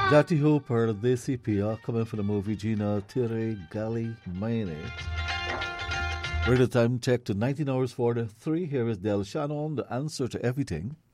Jati Hooper, Desi Pia, coming from the movie Gina Tire Gali Maine. We're the time check to 19 hours 43. Here is Del Shannon, the answer to everything.